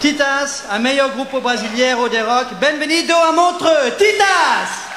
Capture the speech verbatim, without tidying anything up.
Titas, a meilleur grupo brasileiro de rock. Bem-vindo a Montreux, Titas!